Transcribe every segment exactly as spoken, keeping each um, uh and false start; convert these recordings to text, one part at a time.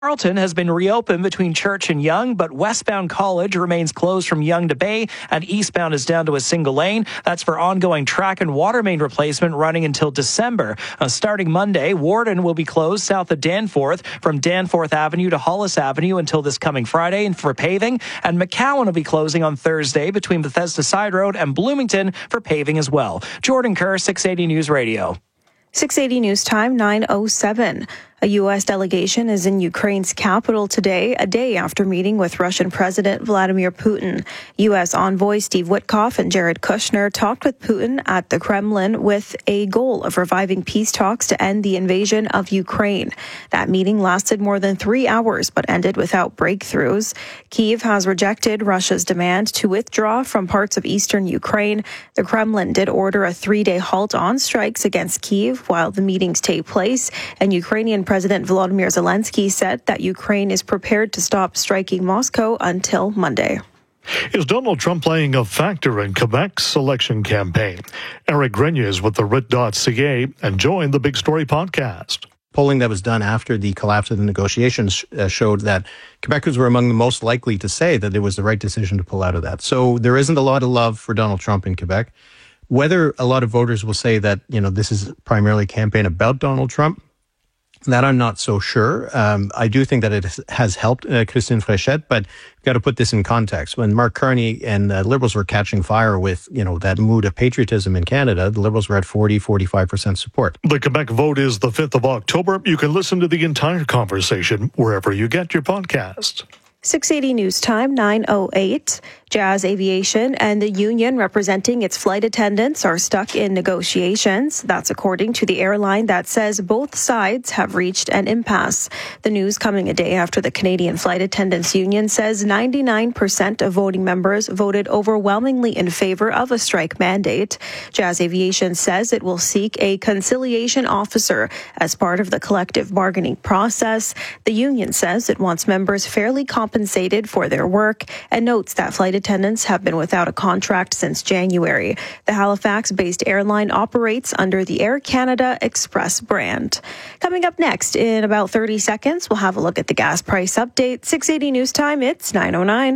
Carleton has been reopened between Church and Yonge, but westbound College remains closed from Yonge to Bay, and eastbound is down to a single lane. That's for ongoing track and water main replacement running until December. Uh, starting Monday, Warden will be closed south of Danforth from Danforth Avenue to Hollis Avenue until this coming Friday and for paving, and McCowan will be closing on Thursday between Bethesda Side Road and Bloomington for paving as well. Jordan Kerr, six eighty News Radio. six eighty News Time, nine oh seven. A U S delegation is in Ukraine's capital today, a day after meeting with Russian President Vladimir Putin. U S envoy Steve Witkoff and Jared Kushner talked with Putin at the Kremlin with a goal of reviving peace talks to end the invasion of Ukraine. That meeting lasted more than three hours but ended without breakthroughs. Kyiv has rejected Russia's demand to withdraw from parts of eastern Ukraine. The Kremlin did order a three-day halt on strikes against Kyiv while the meetings take place, and Ukrainian President Volodymyr Zelensky said that Ukraine is prepared to stop striking Moscow until Monday. Is Donald Trump playing a factor in Quebec's election campaign? Eric Grenier is with the R I T dot C A and joined the Big Story podcast. Polling that was done after the collapse of the negotiations uh, showed that Quebecers were among the most likely to say that it was the right decision to pull out of that. So there isn't a lot of love for Donald Trump in Quebec. Whether a lot of voters will say that, you know, this is primarily a campaign about Donald Trump, that I'm not so sure. Um, I do think that it has helped uh, Christine Fréchette, but you've got to put this in context. When Mark Carney and uh, Liberals were catching fire with, you know, that mood of patriotism in Canada, the Liberals were at forty, forty-five percent support. The Quebec vote is the fifth of October. You can listen to the entire conversation wherever you get your podcast. six eighty News Time, nine oh eight. Jazz Aviation and the union representing its flight attendants are stuck in negotiations. That's according to the airline that says both sides have reached an impasse. The news coming a day after the Canadian Flight Attendants Union says ninety-nine percent of voting members voted overwhelmingly in favor of a strike mandate. Jazz Aviation says it will seek a conciliation officer as part of the collective bargaining process. The union says it wants members fairly compensated for their work and notes that flight attendants have been without a contract since January. The Halifax-based airline operates under the Air Canada Express brand. Coming up next, in about thirty seconds, we'll have a look at the gas price update. six eighty News Time, it's nine oh nine.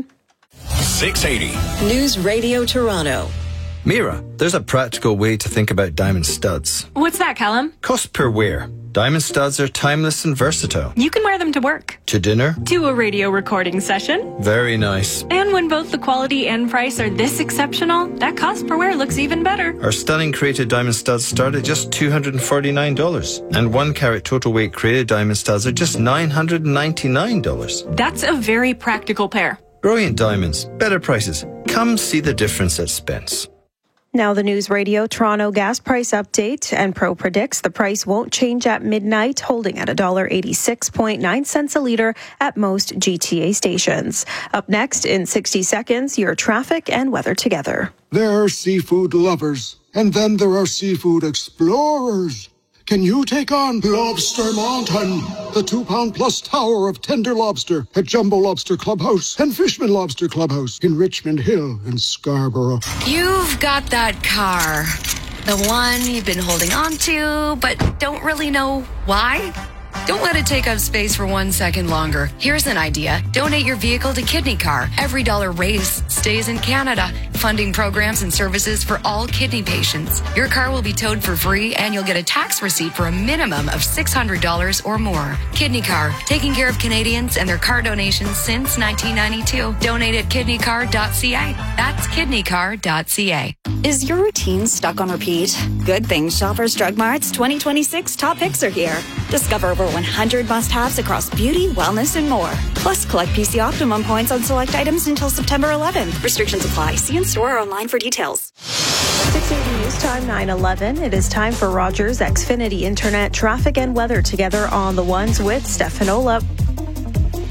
six eighty News Radio Toronto. Mira, there's a practical way to think about diamond studs. What's that, Callum? Cost per wear. Diamond studs are timeless and versatile. You can wear them to work. To dinner. To a radio recording session. Very nice. And when both the quality and price are this exceptional, that cost per wear looks even better. Our stunning created diamond studs start at just two hundred forty-nine dollars. And one carat total weight created diamond studs are just nine hundred ninety-nine dollars. That's a very practical pair. Brilliant diamonds. Better prices. Come see the difference at Spence. Now the News Radio Toronto gas price update. Enpro predicts the price won't change at midnight, holding at one dollar eighty-six point nine cents a litre at most G T A stations. Up next in sixty seconds, your traffic and weather together. There are seafood lovers, and then there are seafood explorers. Can you take on Lobster Mountain, the two-pound plus tower of tender lobster at Jumbo Lobster Clubhouse and Fishman Lobster Clubhouse in Richmond Hill and Scarborough? You've got that car, the one you've been holding on to, but don't really know why? Don't let it take up space for one second longer. Here's an idea. Donate your vehicle to Kidney Car. Every dollar raised stays in Canada, funding programs and services for all kidney patients. Your car will be towed for free, and you'll get a tax receipt for a minimum of six hundred dollars or more. Kidney Car, taking care of Canadians and their car donations since nineteen ninety-two. Donate at kidney car dot c a. That's kidney car dot c a. Is your routine stuck on repeat? Good things Shoppers Drug Mart's twenty twenty-six top picks are here. Discover over one hundred must-haves across beauty, wellness, and more. Plus, collect P C Optimum points on select items until September eleventh. Restrictions apply. See in store or online for details. six eighty News Time, nine eleven. It is time for Rogers Xfinity Internet traffic and weather together on the ones with Stefan Olap.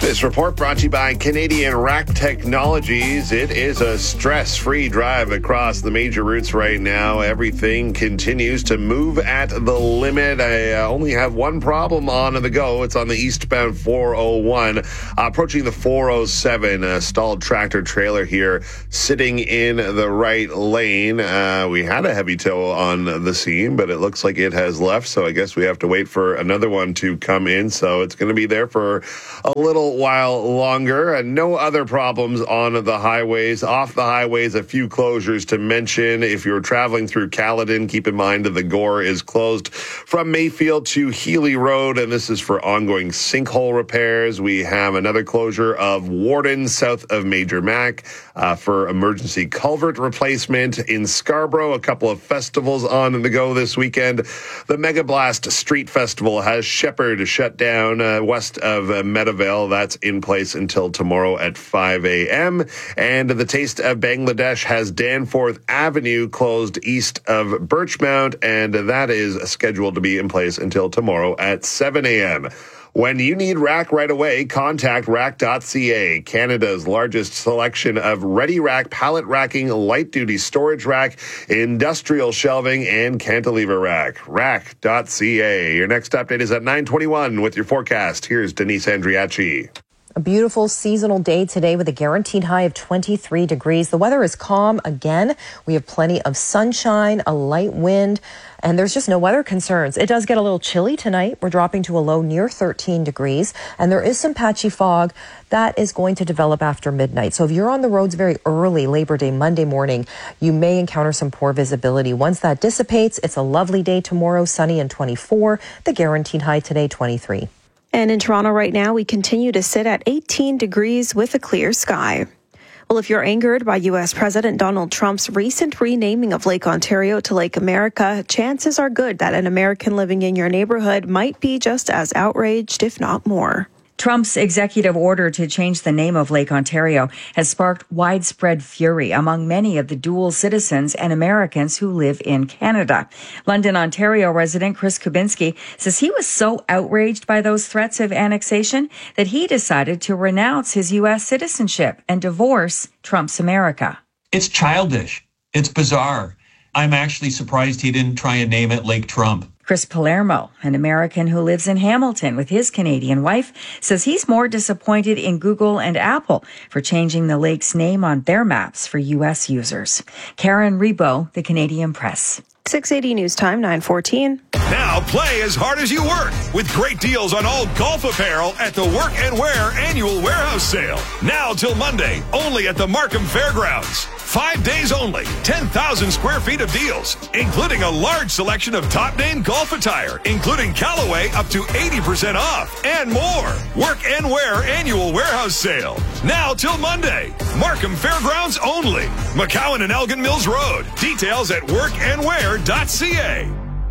This report brought to you by Canadian Rack Technologies. It is a stress-free drive across the major routes right now. Everything continues to move at the limit. I uh, only have one problem on the go. It's on the eastbound four oh one, uh, approaching the four oh seven. A stalled tractor trailer here sitting in the right lane. Uh, we had a heavy tow on the scene, but it looks like it has left, so I guess we have to wait for another one to come in. So it's going to be there for a little while longer. And no other problems on the highways. Off the highways, a few closures to mention. If you're traveling through Caledon, keep in mind that the Gore is closed from Mayfield to Healy Road, and this is for ongoing sinkhole repairs. We have another closure of Warden south of Major Mac uh, for emergency culvert replacement. In Scarborough, a couple of festivals on the go this weekend. The Mega Blast Street Festival has Shepherd shut down uh, west of uh, Meadowvale. That's in place until tomorrow at five a.m. And the Taste of Bangladesh has Danforth Avenue closed east of Birchmount, and that is scheduled to be in place until tomorrow at seven a.m. When you need rack right away, contact rack dot c a, Canada's largest selection of ready rack, pallet racking, light duty storage rack, industrial shelving, and cantilever rack. rack dot c a. Your next update is at nine twenty-one with your forecast. Here's Denise Andriachi. A beautiful seasonal day today with a guaranteed high of twenty-three degrees. The weather is calm again. We have plenty of sunshine, a light wind, and there's just no weather concerns. It does get a little chilly tonight. We're dropping to a low near thirteen degrees, and there is some patchy fog that is going to develop after midnight. So if you're on the roads very early, Labor Day, Monday morning, you may encounter some poor visibility. Once that dissipates, it's a lovely day tomorrow, sunny and twenty-four. The guaranteed high today, twenty-three. And in Toronto right now, we continue to sit at eighteen degrees with a clear sky. Well, if you're angered by U S President Donald Trump's recent renaming of Lake Ontario to Lake America, chances are good that an American living in your neighborhood might be just as outraged, if not more. Trump's executive order to change the name of Lake Ontario has sparked widespread fury among many of the dual citizens and Americans who live in Canada. London, Ontario resident Chris Kubinski says he was so outraged by those threats of annexation that he decided to renounce his U S citizenship and divorce Trump's America. It's childish. It's bizarre. I'm actually surprised he didn't try and name it Lake Trump. Chris Palermo, an American who lives in Hamilton with his Canadian wife, says he's more disappointed in Google and Apple for changing the lake's name on their maps for U S users. Karen Rebo, The Canadian Press. six eighty News Time, nine fourteen. Now play as hard as you work with great deals on all golf apparel at the Work and Wear Annual Warehouse Sale. Now till Monday, only at the Markham Fairgrounds. Five days only, ten thousand square feet of deals, including a large selection of top-name golf attire, including Callaway up to eighty percent off, and more. Work and Wear Annual Warehouse Sale. Now till Monday. Markham Fairgrounds only. McCowan and Elgin Mills Road. Details at work and wear dot c a.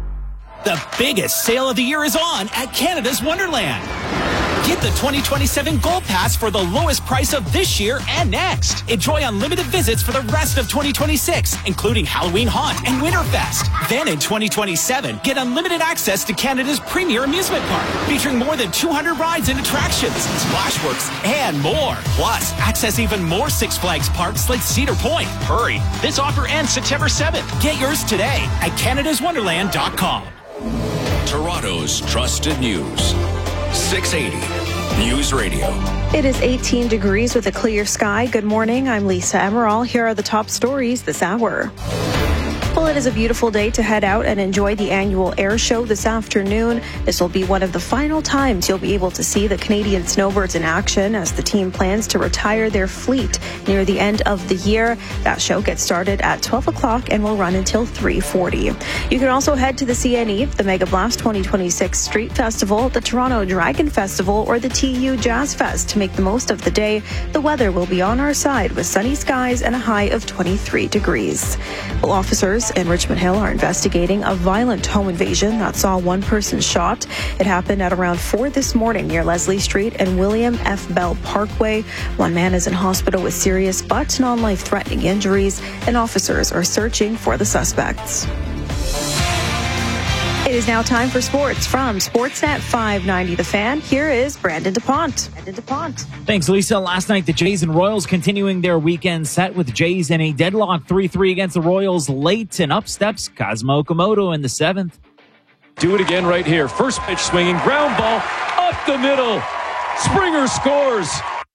The biggest sale of the year is on at Canada's Wonderland. Get the twenty twenty-seven Gold Pass for the lowest price of this year and next. Enjoy unlimited visits for the rest of twenty twenty-six, including Halloween Haunt and Winterfest. Then in twenty twenty-seven, get unlimited access to Canada's premier amusement park, featuring more than two hundred rides and attractions, Splashworks, and more. Plus, access even more Six Flags parks like Cedar Point. Hurry, this offer ends September seventh. Get yours today at canada's wonderland dot com. Toronto's trusted news. six eighty News Radio. It is eighteen degrees with a clear sky. Good morning. I'm Lisa Emerald. Here are the top stories this hour. Well, it is a beautiful day to head out and enjoy the annual air show this afternoon. This will be one of the final times you'll be able to see the Canadian snowbirds in action as the team plans to retire their fleet near the end of the year. That show gets started at twelve o'clock and will run until three forty. You can also head to the C N E, the Mega Blast twenty twenty-six Street Festival, the Toronto Dragon Festival, or the T U Jazz Fest to make the most of the day. The weather will be on our side with sunny skies and a high of twenty-three degrees. Well, officers in Richmond Hill are investigating a violent home invasion that saw one person shot. It happened at around four this morning near Leslie Street and William F. Bell Parkway. One man is in hospital with serious but non-life-threatening injuries, and officers are searching for the suspects. It is now time for sports from Sportsnet five ninety The Fan. Here is Brandon DuPont. Brandon DuPont. Thanks, Lisa. Last night, the Jays and Royals continuing their weekend set with the Jays in a deadlock three three against the Royals late, and up steps Kazuma Okamoto in the seventh. Do it again right here. First pitch swinging, ground ball up the middle. Springer scores.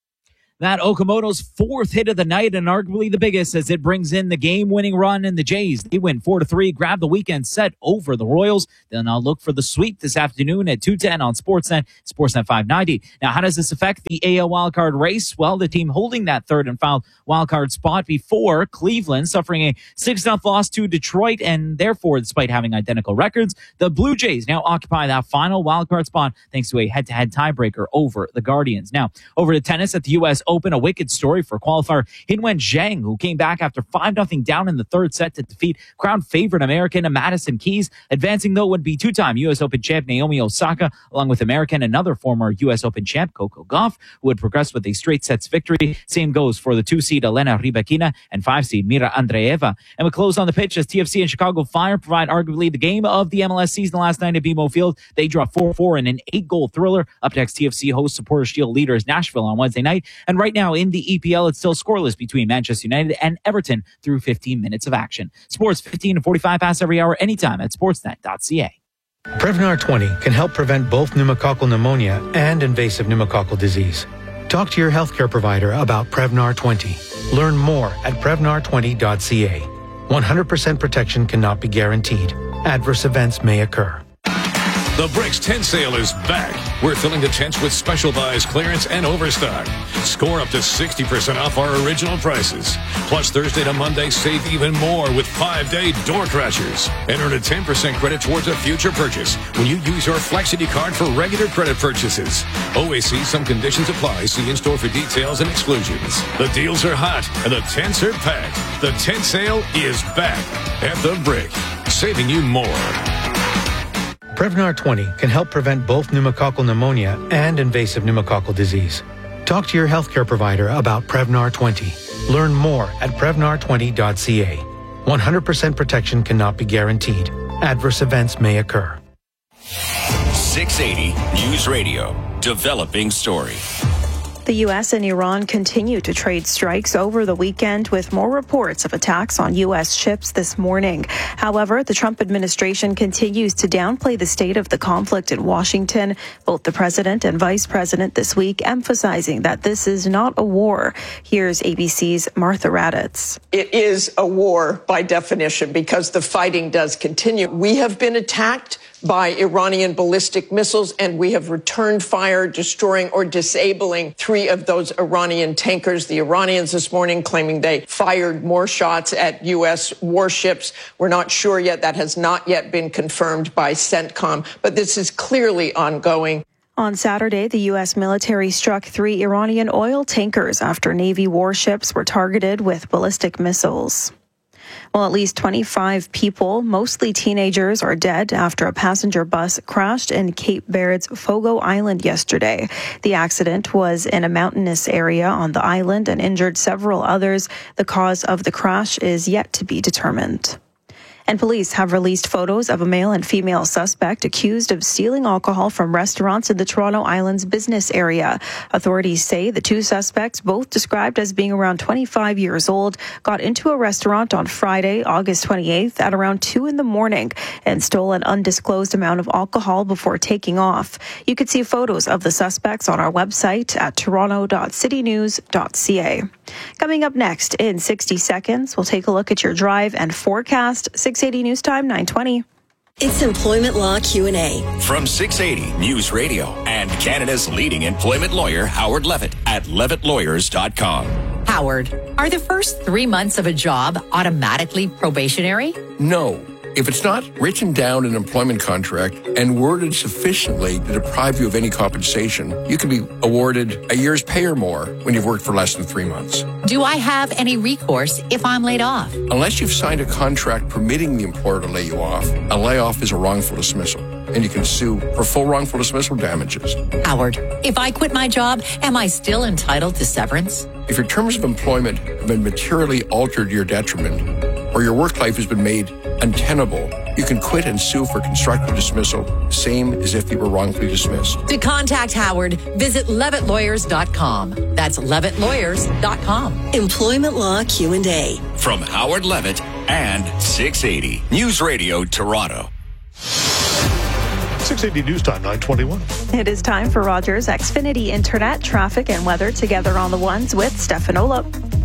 That Okamoto's fourth hit of the night, and arguably the biggest, as it brings in the game-winning run, and the Jays, they win four to three, grab the weekend set over the Royals. Then I'll look for the sweep this afternoon at two ten on Sportsnet, Sportsnet five ninety. Now, how does this affect the A L wildcard race? Well, the team holding that third and final wildcard spot before Cleveland, suffering a six nothing loss to Detroit, and therefore, despite having identical records, the Blue Jays now occupy that final wildcard spot thanks to a head-to-head tiebreaker over the Guardians. Now, over to tennis at the U S Open, a wicked story for qualifier Hinwen Zhang, who came back after five nothing down in the third set to defeat crown favorite American Madison Keys. Advancing, though, would be two-time U S Open champ Naomi Osaka, along with American, another former U S Open champ Coco Gauff, who would progress with a straight sets victory. Same goes for the two-seed Elena Rybakina and five-seed Mira Andreeva. And we close on the pitch as T F C and Chicago Fire provide arguably the game of the M L S season last night at B M O Field. They draw four four in an eight-goal thriller. Up next, T F C hosts Supporter Shield leaders Nashville on Wednesday night. And right now in the E P L, it's still scoreless between Manchester United and Everton through fifteen minutes of action. Sports fifteen to forty-five pass every hour anytime at sportsnet dot c a. Prevnar twenty can help prevent both pneumococcal pneumonia and invasive pneumococcal disease. Talk to your healthcare provider about Prevnar twenty. Learn more at prevnar twenty dot c a. one hundred percent protection cannot be guaranteed. Adverse events may occur. The Bricks tent sale is back. We're filling the tents with special buys, clearance, and overstock. Score up to sixty percent off our original prices. Plus, Thursday to Monday, save even more with five-day door crashers. And earn a ten percent credit towards a future purchase when you use your Flexity card for regular credit purchases. Always see some conditions apply. See in-store for details and exclusions. The deals are hot, and the tents are packed. The tent sale is back at The Brick, saving you more. Prevnar twenty can help prevent both pneumococcal pneumonia and invasive pneumococcal disease. Talk to your healthcare provider about Prevnar twenty. Learn more at prevnar twenty dot c a. one hundred percent protection cannot be guaranteed. Adverse events may occur. six eighty News Radio. Developing story. The U S and Iran continue to trade strikes over the weekend, with more reports of attacks on U S ships this morning. However, the Trump administration continues to downplay the state of the conflict in Washington. Both the president and vice president this week emphasizing that this is not a war. Here's A B C's Martha Raddatz. It is a war by definition because the fighting does continue. We have been attacked by Iranian ballistic missiles, and we have returned fire, destroying or disabling three of those Iranian tankers. The Iranians this morning claiming they fired more shots at U S warships. We're not sure yet. That has not yet been confirmed by CENTCOM, but this is clearly ongoing. On Saturday, the U S military struck three Iranian oil tankers after Navy warships were targeted with ballistic missiles. Well, at least twenty-five people, mostly teenagers, are dead after a passenger bus crashed in Cape Verde's Fogo Island yesterday. The accident was in a mountainous area on the island and injured several others. The cause of the crash is yet to be determined. And police have released photos of a male and female suspect accused of stealing alcohol from restaurants in the Toronto Island's business area. Authorities say the two suspects, both described as being around twenty-five years old, got into a restaurant on Friday, August twenty-eighth at around two in the morning and stole an undisclosed amount of alcohol before taking off. You could see photos of the suspects on our website at toronto dot city news dot c a. Coming up next in sixty seconds, we'll take a look at your drive and forecast. six eighty News Time, nine twenty. It's Employment Law Q and A. From six eighty News Radio and Canada's leading employment lawyer, Howard Levitt, at levitt lawyers dot com. Howard, are the first three months of a job automatically probationary? No. If it's not written down in an employment contract and worded sufficiently to deprive you of any compensation, you can be awarded a year's pay or more when you've worked for less than three months. Do I have any recourse if I'm laid off? Unless you've signed a contract permitting the employer to lay you off, a layoff is a wrongful dismissal, and you can sue for full wrongful dismissal damages. Howard, if I quit my job, am I still entitled to severance? If your terms of employment have been materially altered to your detriment, or your work life has been made untenable, You can quit and sue for constructive dismissal, same as if you were wrongfully dismissed. To contact Howard, visit levitt lawyers dot com. That's levitt lawyers dot com. Employment Law Q and A. From Howard Levitt and six eighty News Radio Toronto. six eighty News Time, nine twenty-one. It is time for Rogers Xfinity Internet, traffic, and weather together on the ones with Stefan Olop.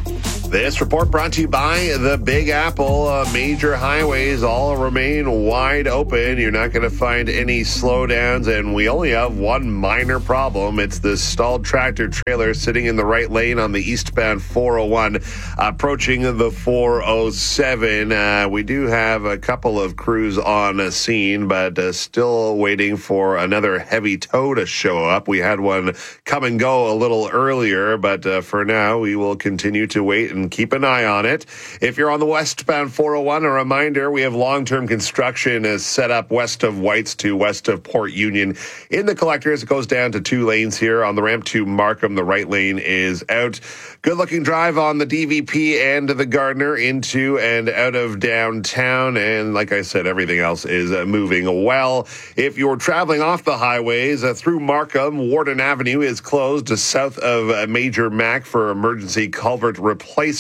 This report brought to you by the Big Apple. Uh, major highways all remain wide open. You're not going to find any slowdowns, and we only have one minor problem. It's the stalled tractor trailer sitting in the right lane on the eastbound four oh one, approaching the four oh seven. Uh, we do have a couple of crews on a scene, but uh, still waiting for another heavy tow to show up. We had one come and go a little earlier, but uh, for now, we will continue to wait and keep an eye on it. If you're on the westbound four oh one, a reminder, we have long-term construction is set up west of Whites to west of Port Union. In the collectors, it goes down to two lanes here. On the ramp to Markham, the right lane is out. Good-looking drive on the D V P and the Gardner into and out of downtown. And like I said, everything else is uh, moving well. If you're traveling off the highways uh, through Markham, Warden Avenue is closed to south of uh, Major Mac for emergency culvert replacement.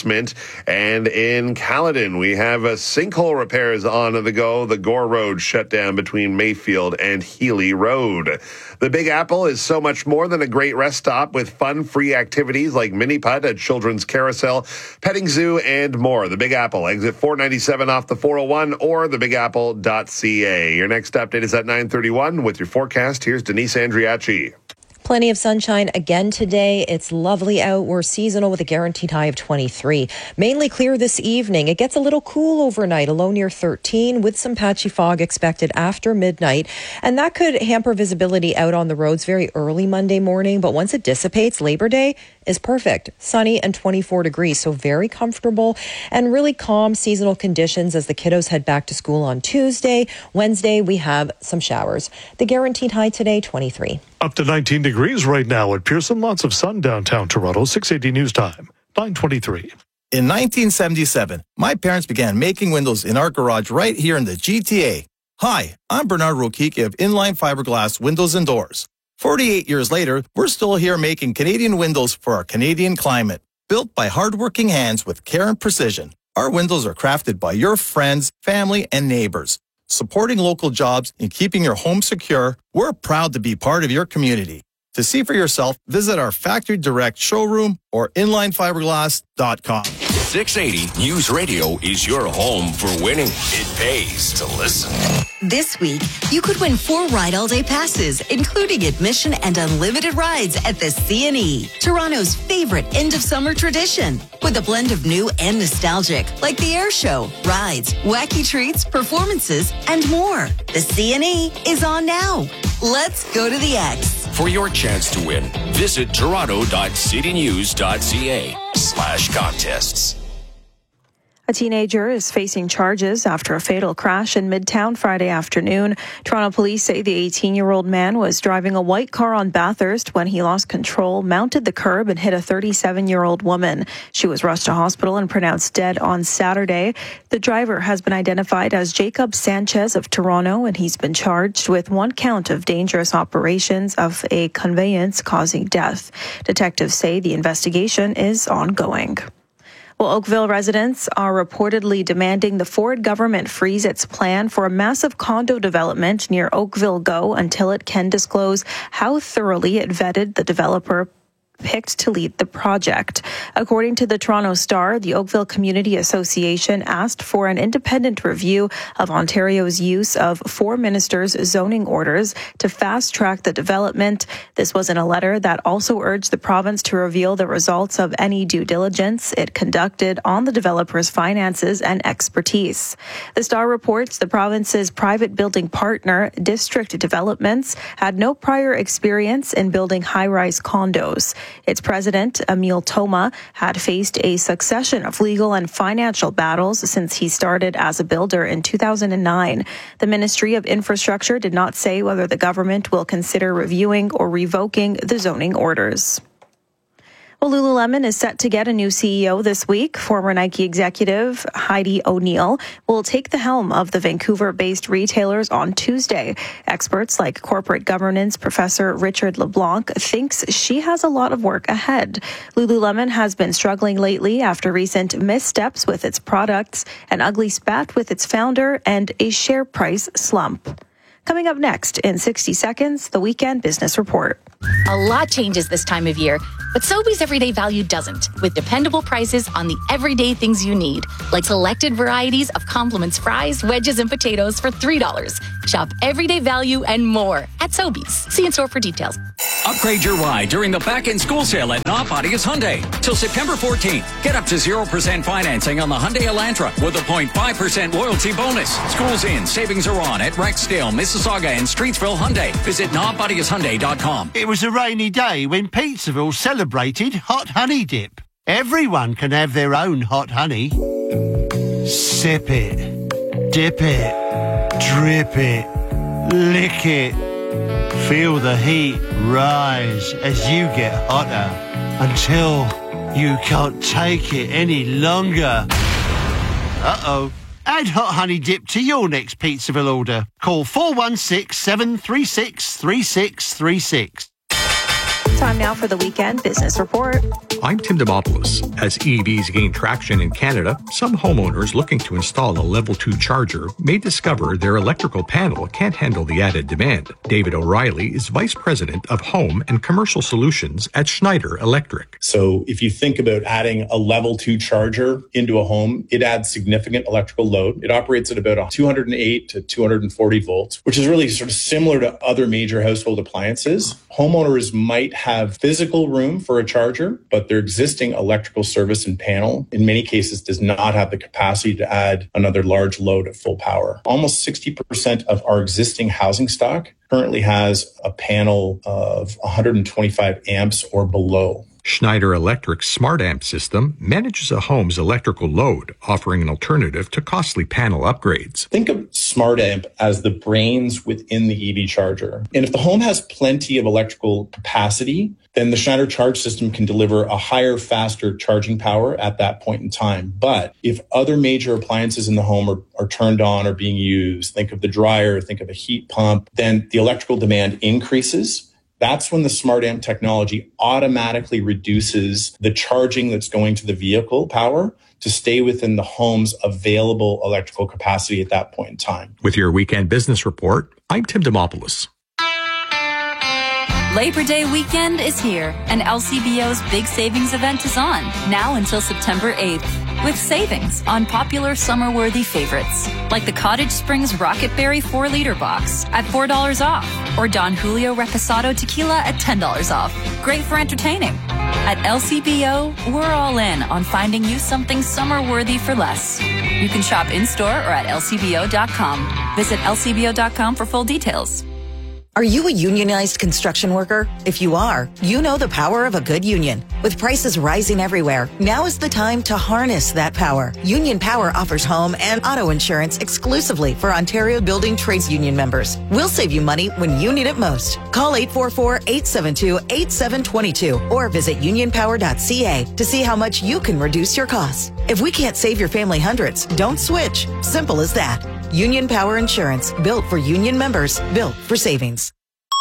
And in Caledon, we have a sinkhole repairs on the go. The Gore Road shut down between Mayfield and Healy Road. The Big Apple is so much more than a great rest stop with fun, free activities like mini putt, a children's carousel, petting zoo, and more. The Big Apple, exit four ninety-seven off the four oh one or the big apple dot c a. Your next update is at nine thirty-one. With your forecast, here's Denise Andriachi. Plenty of sunshine again today. It's lovely out. We're seasonal with a guaranteed high of twenty-three. Mainly clear this evening. It gets a little cool overnight, a low near thirteen, with some patchy fog expected after midnight. And that could hamper visibility out on the roads very early Monday morning. But once it dissipates, Labor Day is perfect. Sunny and twenty-four degrees. So very comfortable and really calm seasonal conditions as the kiddos head back to school on Tuesday. Wednesday, we have some showers. The guaranteed high today, twenty-three. Up to nineteen degrees right now at Pearson. Lots of sun downtown Toronto. six eighty News Time, nine twenty-three. In nineteen seventy-seven, my parents began making windows in our garage right here in the G T A. Hi, I'm Bernard Rokiki of Inline Fiberglass Windows and Doors. forty-eight years later, we're still here making Canadian windows for our Canadian climate. Built by hardworking hands with care and precision, our windows are crafted by your friends, family, and neighbors. Supporting local jobs and keeping your home secure, we're proud to be part of your community. To see for yourself, visit our Factory Direct showroom or inline fiberglass dot com. six eighty News Radio is your home for winning. It pays to listen. This week, you could win four Ride All Day passes, including admission and unlimited rides at the C and E, Toronto's favorite end-of-summer tradition. With a blend of new and nostalgic, like the air show, rides, wacky treats, performances, and more. The C and E is on now. Let's go to the X. For your chance to win, visit toronto dot city news dot c a slash contests. A teenager is facing charges after a fatal crash in Midtown Friday afternoon. Toronto police say the eighteen-year-old man was driving a white car on Bathurst when he lost control, mounted the curb, and hit a thirty-seven-year-old woman. She was rushed to hospital and pronounced dead on Saturday. The driver has been identified as Jacob Sanchez of Toronto, and he's been charged with one count of dangerous operations of a conveyance causing death. Detectives say the investigation is ongoing. Well, Oakville residents are reportedly demanding the Ford government freeze its plan for a massive condo development near Oakville Go until it can disclose how thoroughly it vetted the developer picked to lead the project. According to the Toronto Star, the Oakville Community Association asked for an independent review of Ontario's use of four ministers' zoning orders to fast-track the development. This was in a letter that also urged the province to reveal the results of any due diligence it conducted on the developer's finances and expertise. The Star reports the province's private building partner, District Developments, had no prior experience in building high-rise condos. Its president, Emil Toma, had faced a succession of legal and financial battles since he started as a builder in two thousand nine. The Ministry of Infrastructure did not say whether the government will consider reviewing or revoking the zoning orders. Well, Lululemon is set to get a new C E O this week. Former Nike executive Heidi O'Neill will take the helm of the Vancouver-based retailers on Tuesday. Experts like corporate governance professor Richard LeBlanc thinks she has a lot of work ahead. Lululemon has been struggling lately after recent missteps with its products, an ugly spat with its founder, and a share price slump. Coming up next in sixty seconds, the Weekend Business Report. A lot changes this time of year, but Sobeys Everyday Value doesn't, with dependable prices on the everyday things you need, like selected varieties of Compliments fries, wedges, and potatoes for three dollars. Shop Everyday Value and more at Sobeys. See in store for details. Upgrade your ride during the back-in-school sale at Nonpodius Hyundai. Till September fourteenth, get up to zero percent financing on the Hyundai Elantra with a zero point five percent loyalty bonus. School's in, savings are on at Rexdale, Mississauga, and Streetsville Hyundai. Visit nonpodius hyundai dot com. It was a rainy day when Pizzaville celebrated Hot Honey Dip. Everyone can have their own hot honey. Sip it, dip it, drip it, lick it. Feel the heat rise as you get hotter until you can't take it any longer. Uh-oh. Add Hot Honey Dip to your next Pizzaville order. Call four one six, seven three six, three six three six. Time now for the Weekend Business Report. I'm Tim Demopoulos. As E Vs gain traction in Canada, some homeowners looking to install a level two charger may discover their electrical panel can't handle the added demand. David O'Reilly is Vice President of Home and Commercial Solutions at Schneider Electric. So if you think about adding a level two charger into a home, it adds significant electrical load. It operates at about two hundred eight to two hundred forty volts, which is really sort of similar to other major household appliances. Homeowners might have physical room for a charger, but their existing electrical service and panel, in many cases, does not have the capacity to add another large load at full power. Almost sixty percent of our existing housing stock currently has a panel of one hundred twenty-five amps or below. Schneider Electric's Smart Amp system manages a home's electrical load, offering an alternative to costly panel upgrades. Think of Smart Amp as the brains within the E V charger. And if the home has plenty of electrical capacity, then the Schneider Charge system can deliver a higher, faster charging power at that point in time. But if other major appliances in the home are, are turned on or being used, think of the dryer, think of a heat pump, then the electrical demand increases. That's when the Smart Amp technology automatically reduces the charging that's going to the vehicle power to stay within the home's available electrical capacity at that point in time. With your Weekend Business Report, I'm Tim Demopoulos. Labor Day weekend is here, and L C B O's big savings event is on, now until September eighth, with savings on popular summer-worthy favorites, like the Cottage Springs Rocket Berry four liter box at four dollars off, or Don Julio Reposado Tequila at ten dollars off. Great for entertaining. At L C B O, we're all in on finding you something summer-worthy for less. You can shop in-store or at L C B O dot com. Visit L C B O dot com for full details. Are you a unionized construction worker? If you are, you know the power of a good union. With prices rising everywhere, now is the time to harness that power. Union Power offers home and auto insurance exclusively for Ontario Building Trades Union members. We'll save you money when you need it most. Call eight four four, eight seven two, eight seven two two or visit union power dot c a to see how much you can reduce your costs. If we can't save your family hundreds, don't switch. Simple as that. Union Power Insurance, built for union members, built for savings.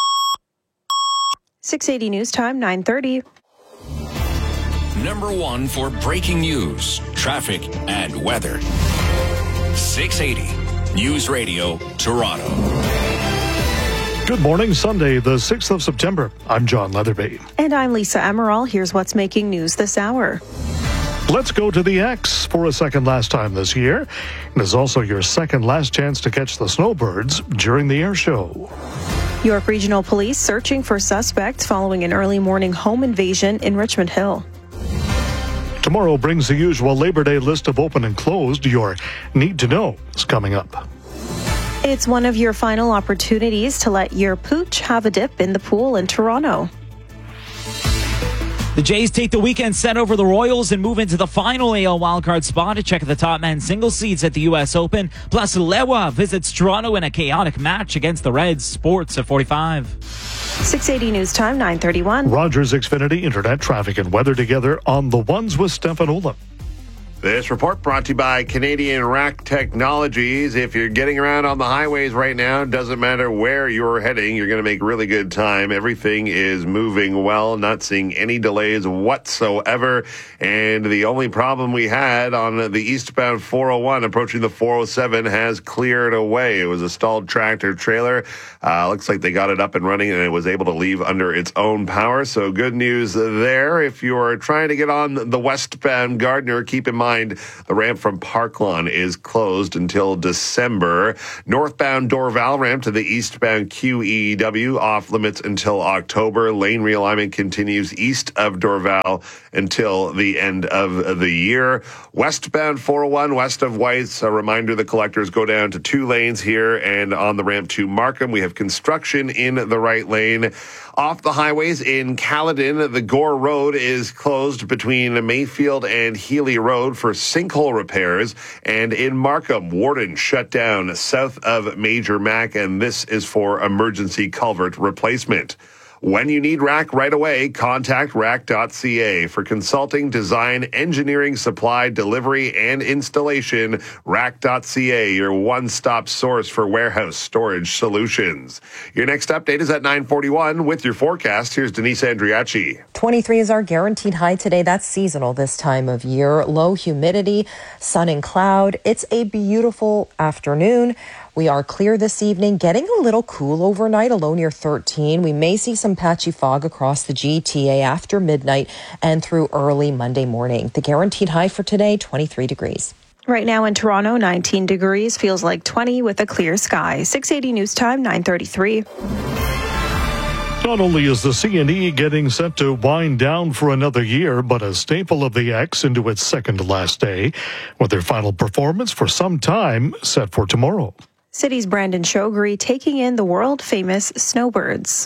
six eighty News Time, nine thirty. Number one for breaking news, traffic, and weather. six eighty News Radio, Toronto. Good morning, Sunday, the sixth of September. I'm John Leatherby. And I'm Lisa Emerald. Here's what's making news this hour. Let's go to the X for a second last time this year. It is also your second last chance to catch the snowbirds during the air show. York Regional Police searching for suspects following an early morning home invasion in Richmond Hill. Tomorrow brings the usual Labor Day list of open and closed. Your Need to Know is coming up. It's one of your final opportunities to let your pooch have a dip in the pool in Toronto. The Jays take the weekend set over the Royals and move into the final A L wildcard spot. To check the top men's singles seeds at the U S Open. Plus, Lewa visits Toronto in a chaotic match against the Reds. Sports at forty-five. six eighty News Time, nine thirty-one. Rogers Xfinity Internet traffic and weather together on the ones with Stefan Ola. This report brought to you by Canadian Rack Technologies. If you're getting around on the highways right now, doesn't matter where you're heading, you're going to make really good time. Everything is moving well, not seeing any delays whatsoever. And the only problem we had on the eastbound four oh one approaching the four oh seven has cleared away. It was a stalled tractor trailer. Uh, looks like they got it up and running and it was able to leave under its own power. So good news there. If you're trying to get on the westbound Gardiner, keep in mind the ramp from Parklawn is closed until December. Northbound Dorval ramp to the eastbound Q E W off limits until October. Lane realignment continues east of Dorval until the end of the year. Westbound four oh one west of White's, a reminder the collectors go down to two lanes here, and on the ramp to Markham we have construction in the right lane. Off the highways in Caledon, the Gore Road is closed between Mayfield and Healy Road for sinkhole repairs. And in Markham, Warden shut down south of Major Mac, and this is for emergency culvert replacement. When you need Rack right away, contact rack dot c a. For consulting, design, engineering, supply, delivery, and installation, rack dot c a, your one-stop source for warehouse storage solutions. Your next update is at nine forty-one. With your forecast, here's Denise Andriachi. twenty-three is our guaranteed high today. That's seasonal this time of year. Low humidity, sun and cloud. It's a beautiful afternoon. We are clear this evening, getting a little cool overnight, a low near thirteen. We may see some patchy fog across the G T A after midnight and through early Monday morning. The guaranteed high for today, twenty-three degrees. Right now in Toronto, nineteen degrees, feels like twenty with a clear sky. six eighty News Time, nine thirty-three. Not only is the C and E getting set to wind down for another year, but a staple of the X into its second to last day, with their final performance for some time set for tomorrow. City's Brandon Shogri taking in the world-famous snowbirds.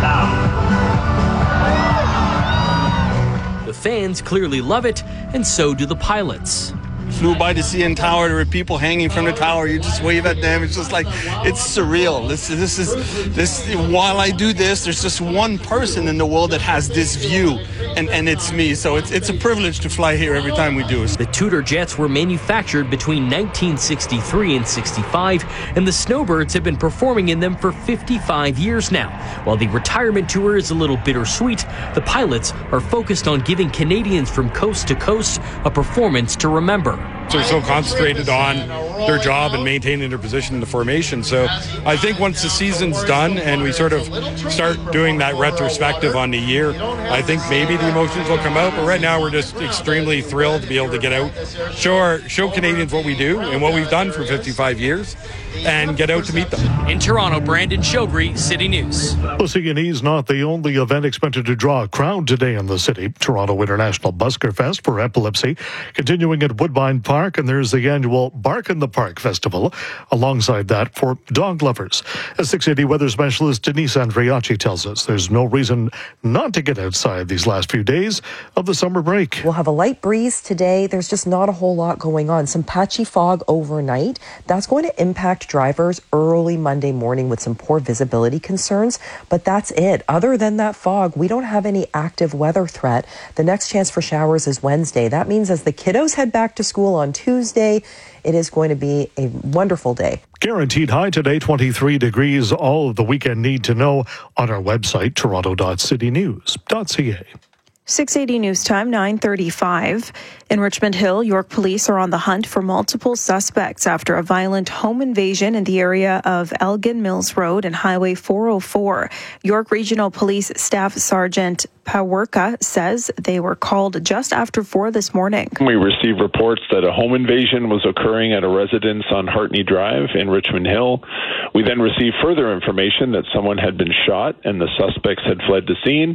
The fans clearly love it, and so do the pilots. Flew by the C N Tower. There were people hanging from the tower. You just wave at them. It's just like, it's surreal. This, this is this. While I do this, there's just one person in the world that has this view, and, and it's me. So it's it's a privilege to fly here every time we do it. The Tudor jets were manufactured between nineteen sixty-three and sixty-five, and the Snowbirds have been performing in them for fifty-five years now. While the retirement tour is a little bittersweet, the pilots are focused on giving Canadians from coast to coast a performance to remember. They're so concentrated on their job and maintaining their position in the formation. So I think once the season's done and we sort of start doing that retrospective on the year, I think maybe the emotions will come out. But right now we're just extremely thrilled to be able to get out, show our, show Canadians what we do and what we've done for fifty-five years, and get out to meet them. In Toronto, Brandon Shogri, City News. The C and E is not the only event expected to draw a crowd today in the city. Toronto International Busker Fest for Epilepsy continuing at Woodbine Park, and there's the annual Bark in the Park Festival alongside that for dog lovers. As six eighty weather specialist Denise Andriachi tells us, there's no reason not to get outside these last few days of the summer break. We'll have a light breeze today. There's just not a whole lot going on. Some patchy fog overnight. That's going to impact drivers early Monday morning with some poor visibility concerns, but that's it. Other than that fog, we don't have any active weather threat. The next chance for showers is Wednesday. That means as the kiddos head back to school on Tuesday, it is going to be a wonderful day. Guaranteed high today, twenty-three degrees. All of the weekend need to know on our website, toronto dot city news dot c a. six eighty News Time, nine thirty-five. In Richmond Hill, York police are on the hunt for multiple suspects after a violent home invasion in the area of Elgin Mills Road and Highway four oh four. York Regional Police Staff Sergeant Pawerka says they were called just after four this morning. We received reports that a home invasion was occurring at a residence on Hartney Drive in Richmond Hill. We then received further information that someone had been shot and the suspects had fled the scene.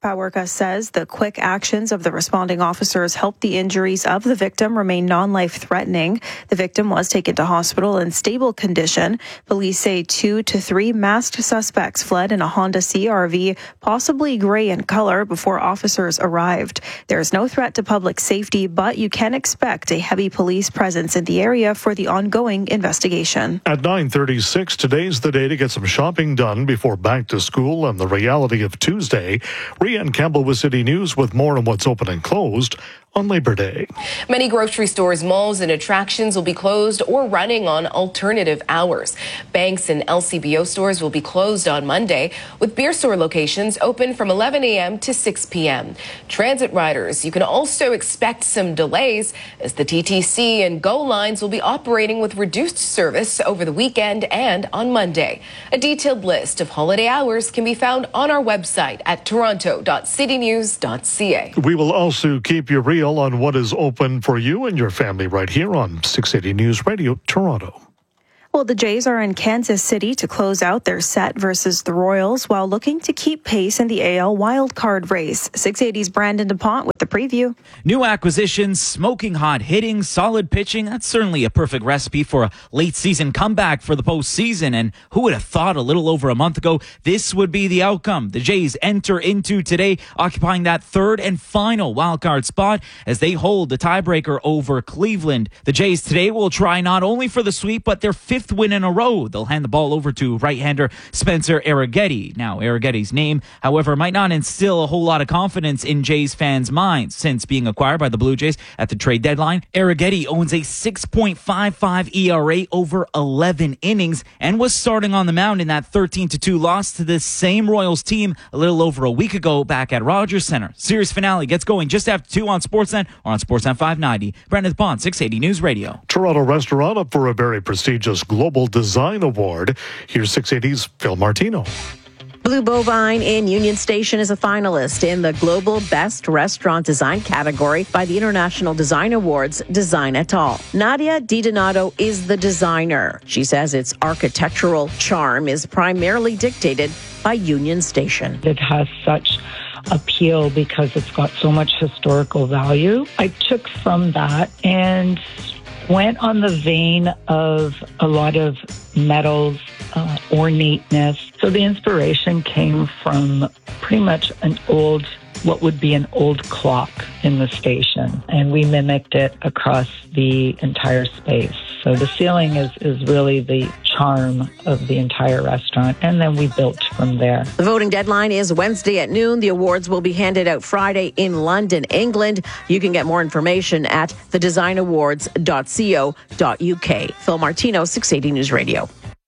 Pawerka says the quick actions of the responding officers helped the injuries of the victim remain non-life-threatening. The victim was taken to hospital in stable condition. Police say two to three masked suspects fled in a Honda C R V, possibly gray in color, before officers arrived. There is no threat to public safety, but you can expect a heavy police presence in the area for the ongoing investigation. At nine thirty-six, today's the day to get some shopping done before back to school and the reality of Tuesday. Rian Campbell with City News with more on what's open and closed on Labor Day. Many grocery stores, malls, and attractions will be closed or running on alternative hours. Banks and L C B O stores will be closed on Monday, with beer store locations open from eleven a.m. to six p.m. Transit riders, you can also expect some delays as the T T C and GO lines will be operating with reduced service over the weekend and on Monday. A detailed list of holiday hours can be found on our website at toronto dot city news dot c a. We will also keep you real on what is open for you and your family right here on six eighty News Radio Toronto. Well, the Jays are in Kansas City to close out their set versus the Royals while looking to keep pace in the A L wildcard race. six eighty's Brandon DuPont with the preview. New acquisitions, smoking hot hitting, solid pitching. That's certainly a perfect recipe for a late season comeback for the postseason. And who would have thought a little over a month ago this would be the outcome? The Jays enter into today occupying that third and final wildcard spot as they hold the tiebreaker over Cleveland. The Jays today will try not only for the sweep, but their fifth win in a row. They'll hand the ball over to right-hander Spencer Arrighetti. Now, Arrighetti's name, however, might not instill a whole lot of confidence in Jays fans' minds. Since being acquired by the Blue Jays at the trade deadline, Arrighetti owns a six point five five E R A over eleven innings and was starting on the mound in that thirteen to two loss to this same Royals team a little over a week ago back at Rogers Center. Series finale gets going just after two on Sportsnet or on Sportsnet five ninety. Brandon DuPont, six eighty News Radio. Toronto restaurant up for a very prestigious Global Design Award. Here's six eighty's Phil Martino. Blue Bovine in Union Station is a finalist in the Global Best Restaurant Design category by the International Design Awards Design et al. Nadia DiDonato is the designer. She says its architectural charm is primarily dictated by Union Station. It has such appeal because it's got so much historical value. I took from that and went on the vein of a lot of metals, uh, ornateness. So the inspiration came from pretty much an old, what would be an old clock in the station. And we mimicked it across the entire space. So the ceiling is, is really the charm of the entire restaurant. And then we built from there. The voting deadline is Wednesday at noon. The awards will be handed out Friday in London, England. You can get more information at the design awards dot co dot u k. Phil Martino, six eighty News Radio.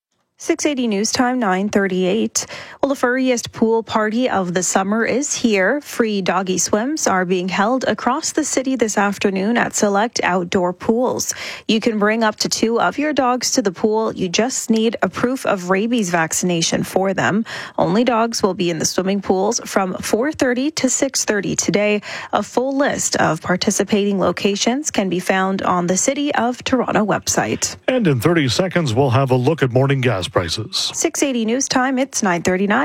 six eighty News Time, nine thirty-eight. Well, the furriest pool party of the summer is here. Free doggy swims are being held across the city this afternoon at select outdoor pools. You can bring up to two of your dogs to the pool. You just need a proof of rabies vaccination for them. Only dogs will be in the swimming pools from four thirty to six thirty today. A full list of participating locations can be found on the City of Toronto website. And in thirty seconds, we'll have a look at morning gas prices. six eighty News Time, it's nine thirty-nine.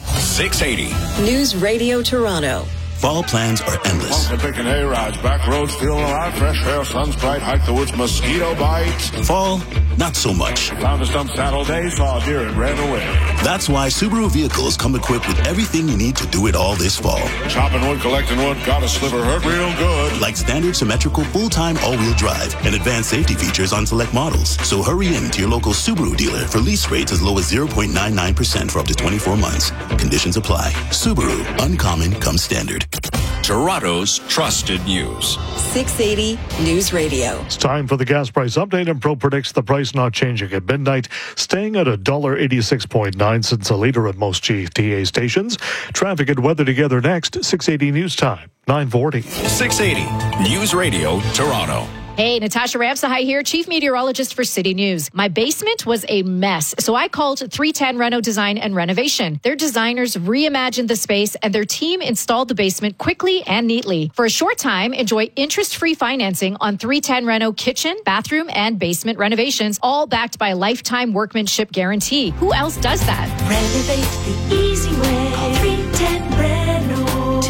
six eighty News Radio Toronto. Fall plans are endless. Picking hay rides, back roads, feeling alive, fresh air, sun's bright, hike the woods, mosquito bites. Fall, not so much. Found a stump saddle day, saw a deer and ran away. That's why Subaru vehicles come equipped with everything you need to do it all this fall. Chopping wood, collecting wood, got a sliver, hurt real good. Like standard symmetrical full-time all-wheel drive and advanced safety features on select models. So hurry in to your local Subaru dealer for lease rates as low as zero point nine nine percent for up to twenty-four months. Conditions apply. Subaru, uncommon comes standard. Toronto's trusted news. six eighty News Radio. It's time for the gas price update, and Pro predicts the price not changing at midnight, staying at one dollar eighty-six point nine cents a litre at most G T A stations. Traffic and weather together next, six eighty News Time, nine forty. six eighty News Radio Toronto. Hey, Natasha Ramsahai here, Chief Meteorologist for City News. My basement was a mess, so I called three ten Reno Design and Renovation. Their designers reimagined the space, and their team installed the basement quickly and neatly. For a short time, enjoy interest-free financing on three ten Reno kitchen, bathroom, and basement renovations, all backed by a lifetime workmanship guarantee. Who else does that? Renovate the easy way. Call three ten Reno.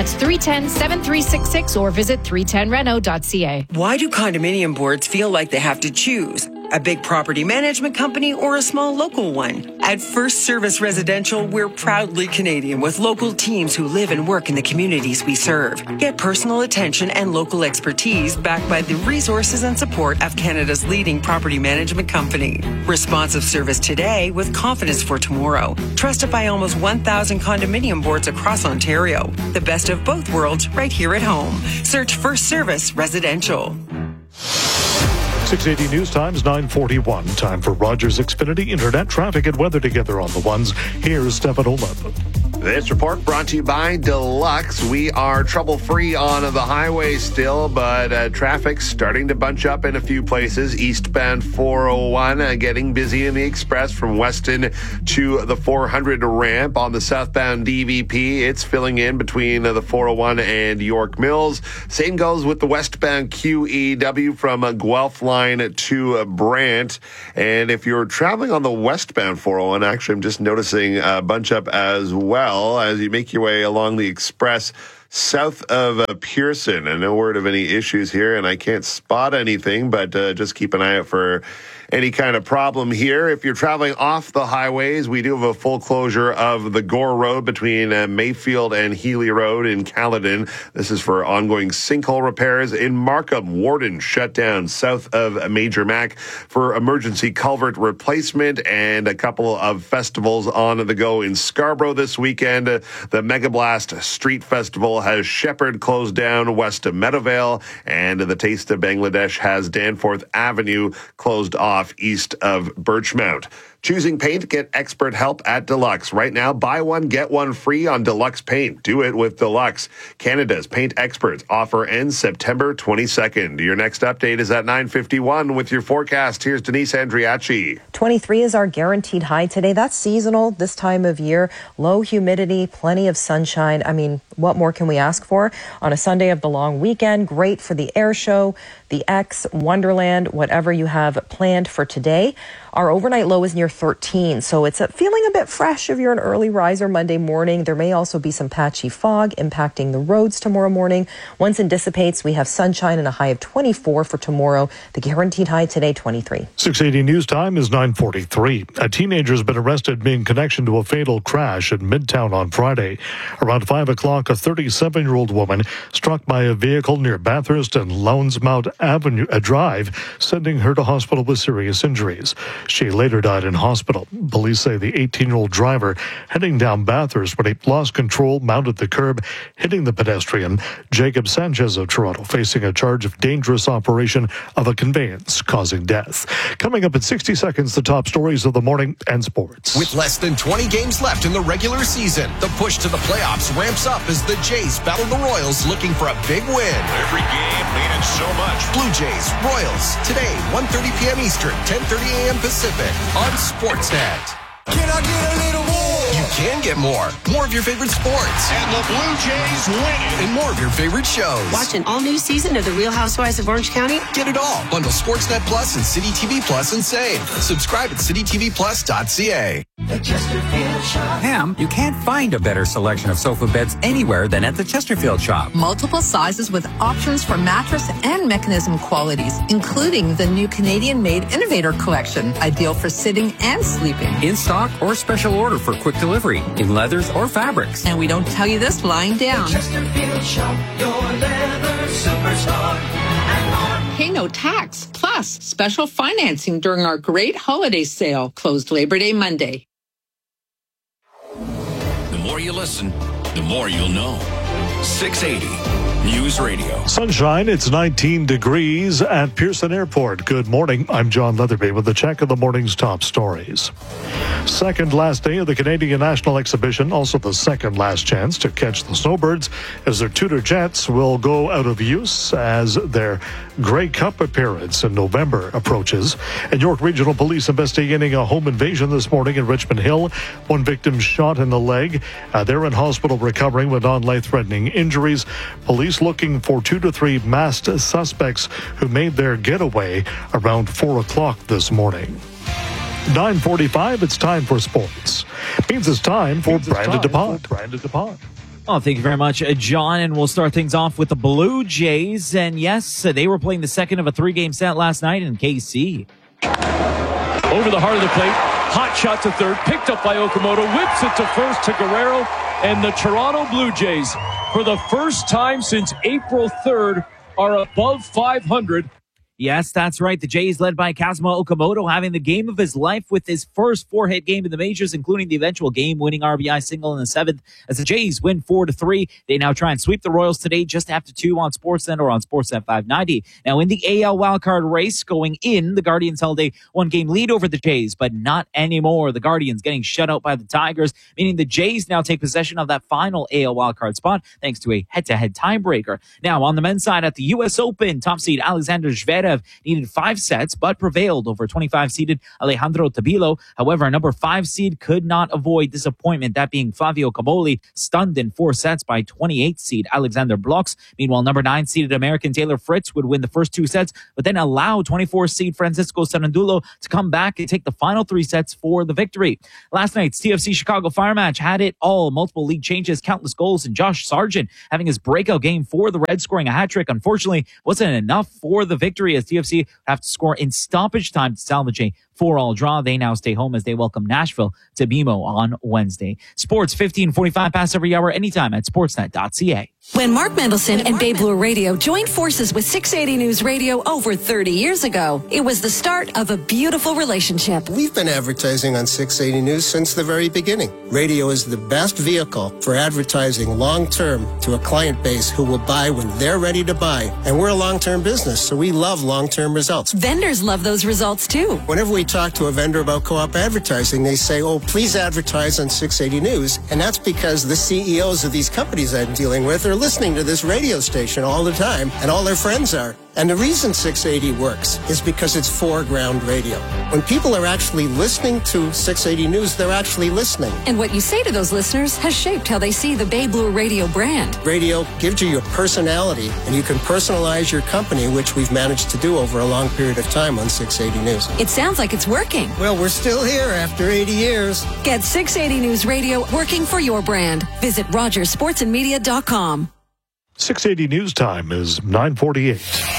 That's three one zero, seven three six six or visit three ten reno dot c a. Why do condominium boards feel like they have to choose? A big property management company or a small local one? At First Service Residential, we're proudly Canadian with local teams who live and work in the communities we serve. Get personal attention and local expertise backed by the resources and support of Canada's leading property management company. Responsive service today with confidence for tomorrow. Trusted by almost one thousand condominium boards across Ontario. The best of both worlds right here at home. Search First Service Residential. six eighty News Times, nine forty-one. Time for Rogers Xfinity Internet traffic and weather together on the ones. Here's Stefan Olaf. This report brought to you by Deluxe. We are trouble-free on the highway still, but uh, traffic's starting to bunch up in a few places. Eastbound four oh one uh, getting busy in the Express from Weston to the four hundred ramp. On the southbound D V P, it's filling in between uh, the four oh one and York Mills. Same goes with the westbound Q E W from uh, Guelph line to uh, Brant. And if you're traveling on the westbound four oh one, actually, I'm just noticing a bunch up as well as you make your way along the Express south of uh, Pearson. And no word of any issues here, and I can't spot anything, but uh, just keep an eye out for any kind of problem here. If you're traveling off the highways, we do have a full closure of the Gore Road between uh, Mayfield and Healy Road in Caledon. This is for ongoing sinkhole repairs. In Markham, Warden shut down south of Major Mac for emergency culvert replacement, and a couple of festivals on the go in Scarborough this weekend. Uh, the Mega Blast Street Festival has Shepherd closed down west of Meadowvale, and the Taste of Bangladesh has Danforth Avenue closed off east of Birchmount. Choosing paint, get expert help at Deluxe. Right now, buy one, get one free on Deluxe Paint. Do it with Deluxe. Canada's paint experts. Offer ends September twenty-second. Your next update is at nine fifty-one with your forecast. Here's Denise Andriachi. twenty-three is our guaranteed high today. That's seasonal this time of year. Low humidity, plenty of sunshine. I mean, what more can we ask for? On a Sunday of the long weekend, great for the air show, the X, Wonderland, whatever you have planned for today. Our overnight low is near thirteen, so it's feeling a bit fresh if you're an early riser Monday morning. There may also be some patchy fog impacting the roads tomorrow morning. Once it dissipates, we have sunshine and a high of twenty-four for tomorrow. The guaranteed high today, twenty-three. six eighty News Time is nine forty-three. A teenager has been arrested in connection to a fatal crash in Midtown on Friday. Around five o'clock, a thirty-seven-year-old woman struck by a vehicle near Bathurst and Lowndes-Mount Avenue a Drive, sending her to hospital with serious injuries. She later died in hospital. Police say the eighteen-year-old driver heading down Bathurst when he lost control, mounted the curb, hitting the pedestrian. Jacob Sanchez of Toronto facing a charge of dangerous operation of a conveyance causing death. Coming up in sixty seconds, the top stories of the morning and sports. With less than twenty games left in the regular season, the push to the playoffs ramps up as the Jays battle the Royals looking for a big win. Every game meaning so much. Blue Jays, Royals, today, one thirty p.m. Eastern, ten thirty a.m. Pacific on Sportsnet. Can I get a little more? You can get more. More of your favorite sports. And the Blue Jays win. And more of your favorite shows. Watch an all-new season of The Real Housewives of Orange County? Get it all. Bundle Sportsnet Plus and City T V Plus and save. Subscribe at city t v plus dot c a. The Chesterfield Shop. Pam, you can't find a better selection of sofa beds anywhere than at the Chesterfield Shop. Multiple sizes with options for mattress and mechanism qualities, including the new Canadian-made Innovator Collection, ideal for sitting and sleeping. In stock or special order for quick delivery, in leathers or fabrics. And we don't tell you this lying down. Chesterfield Shop, your leather superstar. Pay no tax, plus special financing during our great holiday sale, closed Labor Day Monday. The more you listen, the more you'll know. six eighty News Radio. Sunshine, it's nineteen degrees at Pearson Airport. Good morning. I'm John Leatherby with a check of the morning's top stories. Second last day of the Canadian National Exhibition, also the second last chance to catch the snowbirds as their Tudor jets will go out of use as their Grey Cup appearance in November approaches. And York Regional Police investigating a home invasion this morning in Richmond Hill. One victim shot in the leg. Uh, they're in hospital recovering with non-life-threatening injuries. Police looking for two to three masked suspects who made their getaway around four o'clock this morning. nine forty-five, it's time for sports. Means it's time for Brandon DuPont. Brandon DuPont. Oh, thank you very much, uh, John. And we'll start things off with the Blue Jays. And yes, uh, they were playing the second of a three-game set last night in K C. Over the heart of the plate, hot shot to third, picked up by Okamoto, whips it to first to Guerrero, and the Toronto Blue Jays, for the first time since April third, are above five hundred. Yes, that's right. The Jays, led by Kazuma Okamoto, having the game of his life with his first four-hit game in the majors, including the eventual game-winning R B I single in the seventh. As the Jays win four to three, they now try and sweep the Royals today, just after two on Sportsnet or on Sportsnet five ninety. Now, in the A L wildcard race going in, the Guardians held a one-game lead over the Jays, but not anymore. The Guardians getting shut out by the Tigers, meaning the Jays now take possession of that final A L wildcard spot, thanks to a head-to-head tiebreaker. Now, on the men's side at the U S Open, top seed Alexander Zverev needed five sets, but prevailed over twenty-five-seeded Alejandro Tabilo. However, a number five seed could not avoid disappointment, that being Flavio Camoli, stunned in four sets by twenty-eight-seed Alexander Bloks. Meanwhile, number nine-seeded American Taylor Fritz would win the first two sets, but then allow twenty-four-seed Francisco Cerundolo to come back and take the final three sets for the victory. Last night's T F C Chicago Fire match had it all. Multiple league changes, countless goals, and Josh Sargent having his breakout game for the Reds, scoring a hat-trick. Unfortunately, wasn't enough for the victory, as T F C have to score in stoppage time to salvage a four-all draw. They now stay home as they welcome Nashville to B M O on Wednesday. Sports fifteen forty-five pass every hour anytime at sportsnet dot c a. When Mark Mendelson and Babe Blue Radio joined forces with six eighty News Radio over thirty years ago, it was the start of a beautiful relationship. We've been advertising on six eighty News since the very beginning. Radio is the best vehicle for advertising long-term to a client base who will buy when they're ready to buy. And we're a long-term business, so we love long-term results. Vendors love those results too. Whenever we talk to a vendor about co-op advertising, they say, oh, please advertise on six eighty News. And that's because the C E Os of these companies I'm dealing with are listening to this radio station all the time, and all their friends are. And the reason six eighty works is because it's foreground radio. When people are actually listening to six eighty News, they're actually listening. And what you say to those listeners has shaped how they see the Babe Blue Radio brand. Radio gives you your personality, and you can personalize your company, which we've managed to do over a long period of time on six eighty News. It sounds like it's working. Well, we're still here after eighty years. Get six eighty News Radio working for your brand. Visit rogers sports and media dot com. six eighty News Time is nine forty-eight.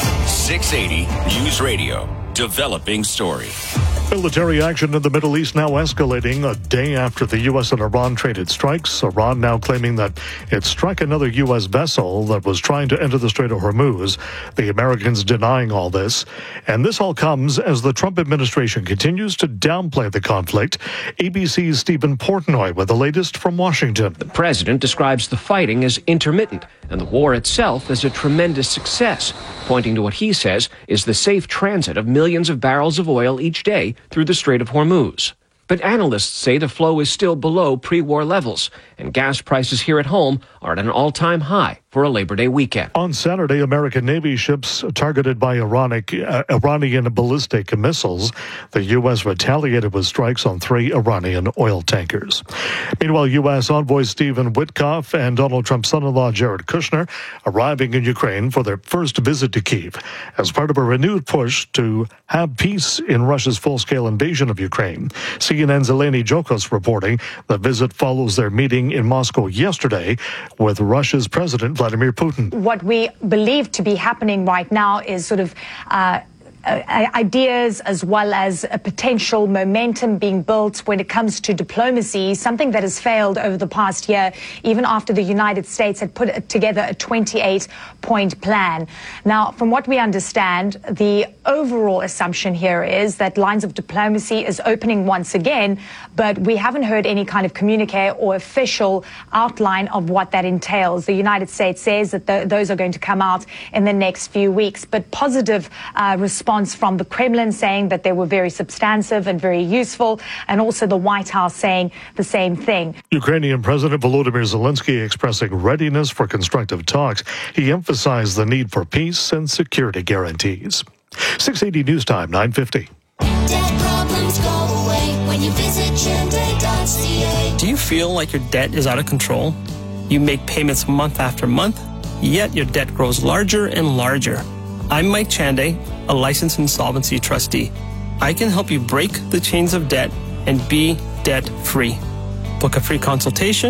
six eighty News Radio. Developing story. Military action in the Middle East now escalating a day after the U S and Iran traded strikes. Iran now claiming that it struck another U S vessel that was trying to enter the Strait of Hormuz. The Americans denying all this. And this all comes as the Trump administration continues to downplay the conflict. A B C's Stephen Portnoy with the latest from Washington. The president describes the fighting as intermittent and the war itself as a tremendous success, pointing to what he says is the safe transit of millions of barrels of oil each day through the Strait of Hormuz. But analysts say the flow is still below pre-war levels, and gas prices here at home are at an all-time high for a Labor Day weekend. On Saturday, American Navy ships targeted by Iranic, uh, Iranian ballistic missiles. The U S retaliated with strikes on three Iranian oil tankers. Meanwhile, U S envoy Stephen Witkoff and Donald Trump's son-in-law Jared Kushner arriving in Ukraine for their first visit to Kyiv as part of a renewed push to have peace in Russia's full-scale invasion of Ukraine. C N N's Eleni Jokos reporting the visit follows their meeting in Moscow yesterday with Russia's President Vladimir Putin. What we believe to be happening right now is sort of uh, Uh, ideas as well as a potential momentum being built when it comes to diplomacy, something that has failed over the past year, even after the United States had put together a twenty-eight point plan. Now, from what we understand, the overall assumption here is that lines of diplomacy is opening once again, but we haven't heard any kind of communique or official outline of what that entails. The United States says that th- those are going to come out in the next few weeks, but positive uh, response from the Kremlin saying that they were very substantive and very useful, and also the White House saying the same thing. Ukrainian President Volodymyr Zelensky expressing readiness for constructive talks. He emphasized the need for peace and security guarantees. six eighty News Time, nine fifty. Debt problems go away when you visit Chende dot c a. Do you feel like your debt is out of control? You make payments month after month, yet your debt grows larger and larger. I'm Mike Chande, a licensed insolvency trustee. I can help you break the chains of debt and be debt-free. Book a free consultation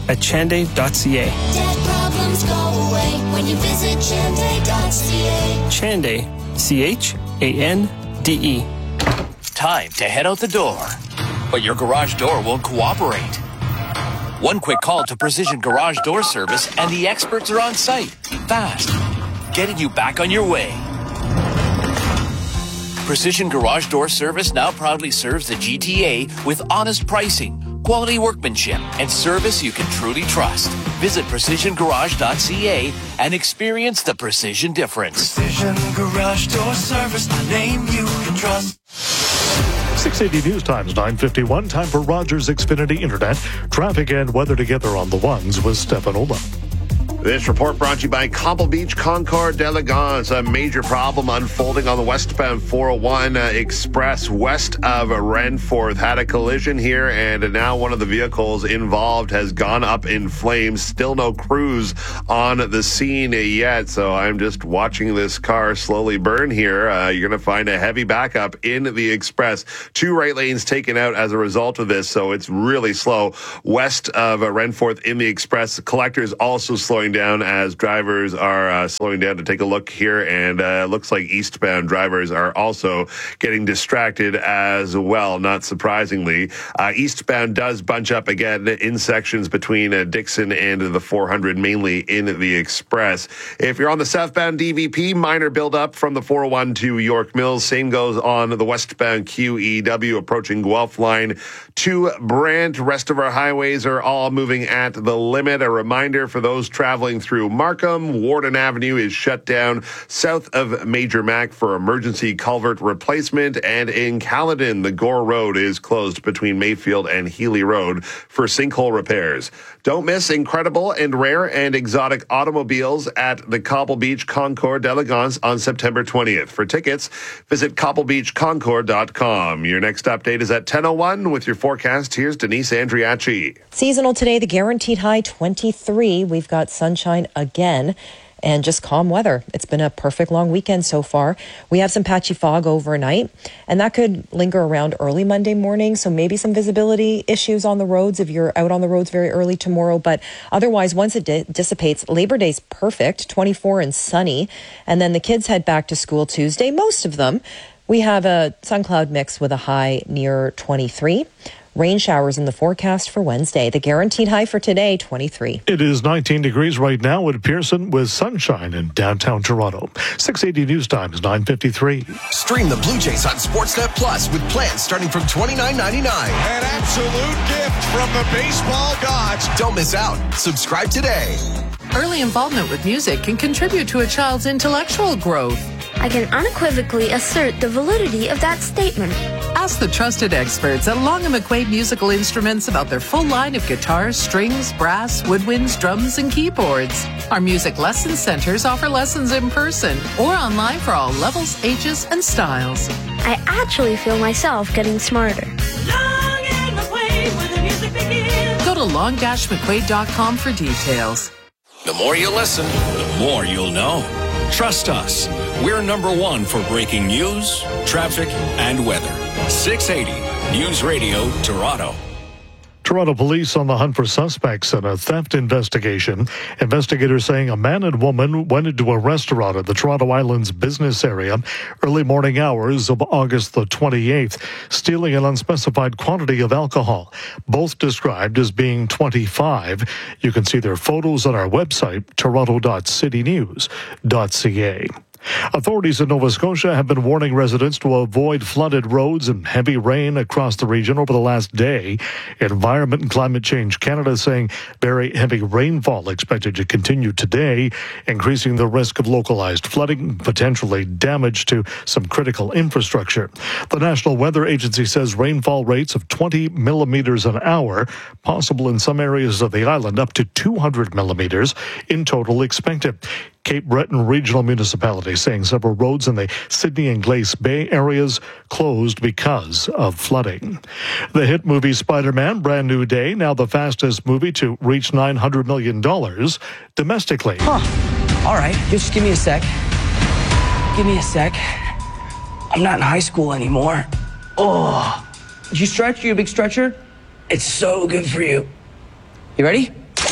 at chanday dot c a. Debt problems go away when you visit chanday dot c a. Chanday, C H A N D E. Time to head out the door, but your garage door won't cooperate. One quick call to Precision Garage Door Service and the experts are on site, fast, getting you back on your way. Precision Garage Door Service now proudly serves the G T A with honest pricing, quality workmanship, and service you can truly trust. Visit precision garage dot c a and experience the precision difference. Precision Garage Door Service, a name you can trust. six eighty News Times, nine fifty-one. Time for Rogers Xfinity Internet. Traffic and weather together on the ones with Stefan Ola. This report brought to you by Cobble Beach Concord d'Elegance. A major problem unfolding on the westbound four oh one uh, Express west of Renforth. Had a collision here, and now one of the vehicles involved has gone up in flames. Still no crews on the scene yet, so I'm just watching this car slowly burn here. Uh, you're going to find a heavy backup in the Express. Two right lanes taken out as a result of this, so it's really slow west of uh, Renforth in the Express. The collector is also slowing down as drivers are uh, slowing down to take a look here, and uh, looks like eastbound drivers are also getting distracted as well, not surprisingly. Uh, eastbound does bunch up again in sections between uh, Dixon and the four hundred, mainly in the Express. If you're on the southbound D V P, minor buildup from the four oh one to York Mills. Same goes on the westbound Q E W approaching Guelph Line to Brant. Rest of our highways are all moving at the limit. A reminder for those traveling through Markham, Warden Avenue is shut down south of Major Mac for emergency culvert replacement, and in Caledon, the Gore Road is closed between Mayfield and Healy Road for sinkhole repairs. Don't miss incredible and rare and exotic automobiles at the Cobble Beach Concord d'Elegance on September twentieth. For tickets, visit cobble beach concord dot com. Your next update is at ten oh one with your forecast. Here's Denise Andriachi. Seasonal today, the guaranteed high twenty-three. We've got sunshine again and just calm weather. It's been a perfect long weekend so far. We have some patchy fog overnight, and that could linger around early Monday morning. So maybe some visibility issues on the roads if you're out on the roads very early tomorrow. But otherwise, once it di- dissipates, Labor Day's perfect, twenty-four and sunny. And then the kids head back to school Tuesday, most of them. We have a sun cloud mix with a high near twenty-three. Rain showers in the forecast for Wednesday. The guaranteed high for today, twenty-three. It is nineteen degrees right now at Pearson with sunshine in downtown Toronto. six eighty News Times, nine fifty-three. Stream the Blue Jays on Sportsnet Plus with plans starting from twenty-nine ninety-nine. An absolute gift from the baseball gods. Don't miss out. Subscribe today. Early involvement with music can contribute to a child's intellectual growth. I can unequivocally assert the validity of that statement. Ask the trusted experts at Long and McQuaid Musical Instruments about their full line of guitars, strings, brass, woodwinds, drums, and keyboards. Our music lesson centers offer lessons in person or online for all levels, ages, and styles. I actually feel myself getting smarter. Long and McQuaid, where the music begins. Go to long dash mcquaid dot com for details. The more you listen, the more you'll know. Trust us. We're number one for breaking news, traffic, and weather. six eighty News Radio, Toronto. Toronto police on the hunt for suspects in a theft investigation. Investigators saying a man and woman went into a restaurant at the Toronto Island's business area early morning hours of August the twenty-eighth, stealing an unspecified quantity of alcohol, both described as being twenty-five. You can see their photos on our website, toronto dot city news dot c a. Authorities in Nova Scotia have been warning residents to avoid flooded roads and heavy rain across the region over the last day. Environment and Climate Change Canada saying very heavy rainfall expected to continue today, increasing the risk of localized flooding, potentially damage to some critical infrastructure. The National Weather Agency says rainfall rates of twenty millimeters an hour, possible in some areas of the island, up to two hundred millimeters in total expected. Cape Breton Regional Municipality saying several roads in the Sydney and Glace Bay areas closed because of flooding. The hit movie Spider-Man Brand New Day, now the fastest movie to reach nine hundred million dollars domestically. Huh. All right, just give me a sec. Give me a sec. I'm not in high school anymore. Oh, did you stretch? You a big stretcher? It's so good for you. You ready?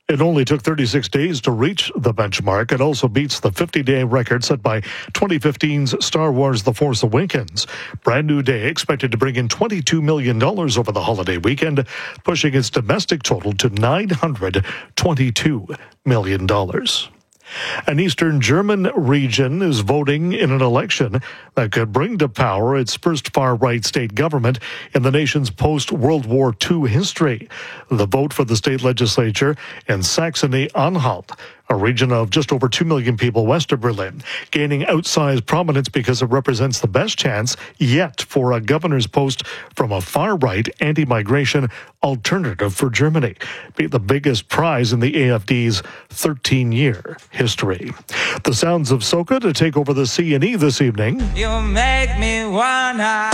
It only took thirty-six days to reach the benchmark. It also beats the fifty-day record set by twenty fifteen's Star Wars The Force Awakens. Brand New Day expected to bring in twenty-two million dollars over the holiday weekend, pushing its domestic total to nine hundred twenty-two million dollars. An Eastern German region is voting in an election that could bring to power its first far-right state government in the nation's post-World War Two history. The vote for the state legislature in Saxony-Anhalt, a region of just over two million people west of Berlin, gaining outsized prominence because it represents the best chance yet for a governor's post from a far-right anti-migration alternative for Germany. Be the biggest prize in the A F D's thirteen-year history. The sounds of soca to take over the C and E this evening. You make me wanna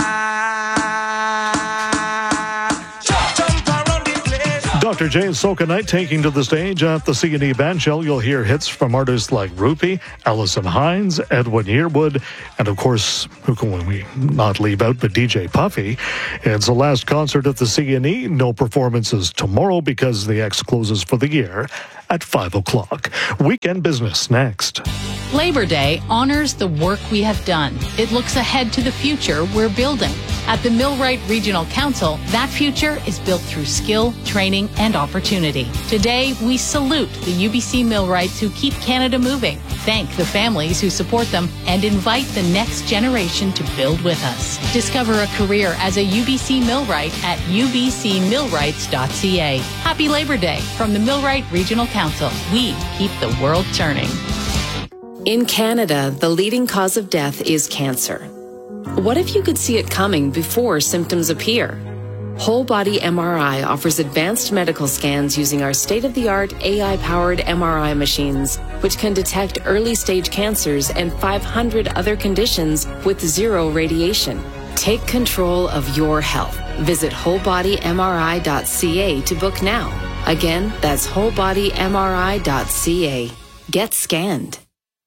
Doctor J's Soca Night taking to the stage at the C and E Bandshell. You'll hear hits from artists like Rupee, Alison Hines, Edwin Yearwood, and of course, who can we not leave out but D J Puffy. It's the last concert at the C and E. No performances tomorrow because the X closes for the year at five o'clock. Weekend business next. Labor Day honors the work we have done. It looks ahead to the future we're building. At the Millwright Regional Council, that future is built through skill, training, and opportunity. Today, we salute the U B C Millwrights who keep Canada moving, thank the families who support them, and invite the next generation to build with us. Discover a career as a U B C Millwright at u b c millwrights dot c a. Happy Labor Day from the Millwright Regional Council. We keep the world turning. In Canada, the leading cause of death is cancer. What if you could see it coming before symptoms appear? Whole Body M R I offers advanced medical scans using our state-of-the-art A I-powered M R I machines, which can detect early-stage cancers and five hundred other conditions with zero radiation. Take control of your health. Visit whole body m r i dot c a to book now. Again, that's whole body m r i dot c a. Get scanned.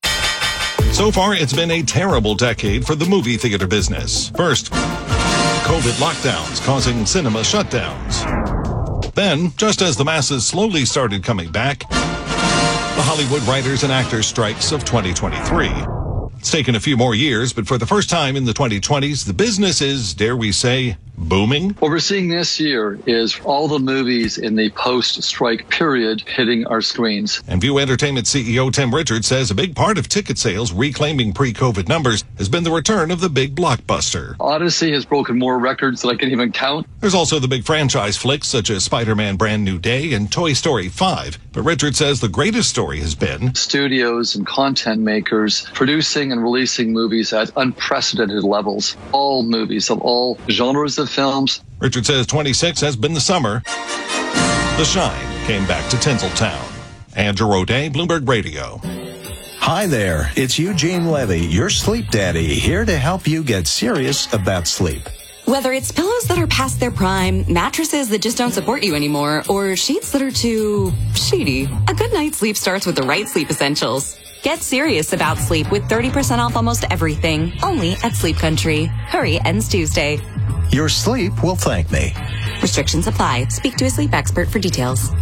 So far, it's been a terrible decade for the movie theater business. First, COVID lockdowns causing cinema shutdowns. Then, just as the masses slowly started coming back, the Hollywood writers and actors strikes of twenty twenty-three. It's taken a few more years, but for the first time in the twenty twenties, the business is, dare we say, booming. What we're seeing this year is all the movies in the post-strike period hitting our screens. And View Entertainment C E O Tim Richards says a big part of ticket sales reclaiming pre-COVID numbers has been the return of the big blockbuster. Odyssey has broken more records than I can even count. There's also the big franchise flicks such as Spider-Man Brand New Day and Toy Story five. But Richards says the greatest story has been studios and content makers producing and releasing movies at unprecedented levels. All movies of all genres of films. Richard says twenty-six has been the summer. The shine came back to Tinseltown. Andrew O'Day, Bloomberg Radio. Hi there, it's Eugene Levy, your sleep daddy, here to help you get serious about sleep. Whether it's pillows that are past their prime, mattresses that just don't support you anymore, or sheets that are too shady, a good night's sleep starts with the right sleep essentials. Get serious about sleep with thirty percent off almost everything, only at Sleep Country. Hurry, ends Tuesday. Your sleep will thank me. Restrictions apply. Speak to a sleep expert for details.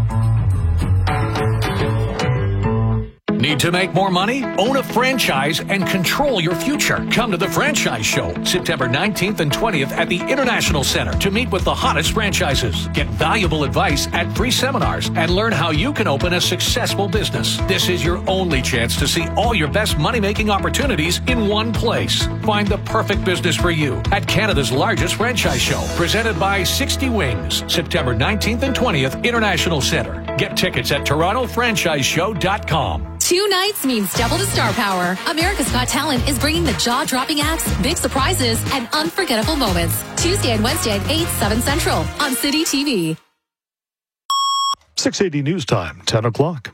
Need to make more money? Own a franchise and control your future. Come to the Franchise Show, September nineteenth and twentieth at the International Center to meet with the hottest franchises. Get valuable advice at free seminars and learn how you can open a successful business. This is your only chance to see all your best money-making opportunities in one place. Find the perfect business for you at Canada's largest franchise show, presented by sixty Wings, September nineteenth and twentieth, International Center. Get tickets at toronto franchise show dot com. Two nights means double the star power. America's Got Talent is bringing the jaw-dropping acts, big surprises, and unforgettable moments. Tuesday and Wednesday at eight, seven Central on City T V. six eighty News Time, ten o'clock.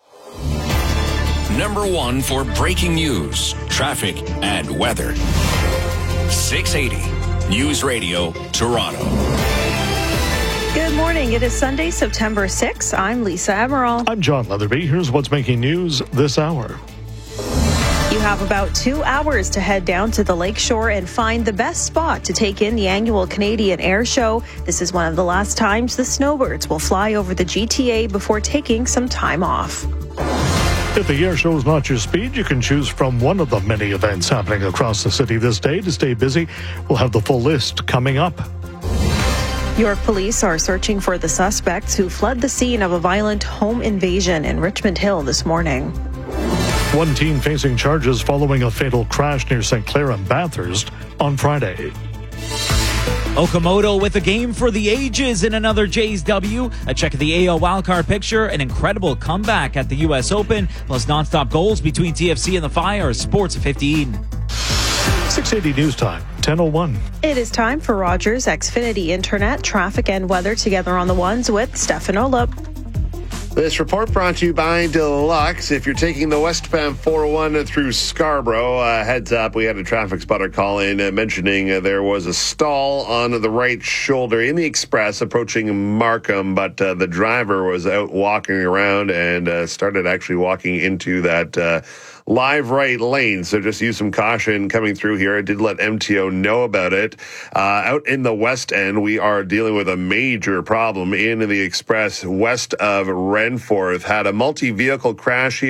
Number one for breaking news, traffic, and weather. six eighty News Radio, Toronto. Good morning. It is Sunday, September sixth. I'm Lisa Emerald. I'm John Leatherby. Here's what's making news this hour. U You have about two hours to head down to the lakeshore and find the best spot to take in the annual Canadian Air Show. This is one of the last times the snowbirds will fly over the G T A before taking some time off. If the air show is not your speed, you can choose from one of the many events happening across the city this day. To stay busy, we'll have the full list coming up. York police are searching for the suspects who fled the scene of a violent home invasion in Richmond Hill this morning. One teen facing charges following a fatal crash near Saint Clair and Bathurst on Friday. Okamoto with a game for the ages in another Jays W. A check of the A L wildcard picture, an incredible comeback at the U S Open, plus nonstop goals between T F C and the Fire. Sports fifteen. six eighty News Time, ten oh one. It is time for Rogers Xfinity Internet, traffic and weather together on the ones with Stefan Olup. This report brought to you by Deluxe. If you're taking the westbound four oh one through Scarborough, uh, heads up, we had a traffic spotter call in uh, mentioning uh, there was a stall on the right shoulder in the express approaching Markham, but uh, the driver was out walking around and uh, started actually walking into that uh, live right lane. So just use some caution coming through here. I did let M T O know about it. Uh, out in the west end, we are dealing with a major problem in the express west of Renforth. Had a multi-vehicle crash here.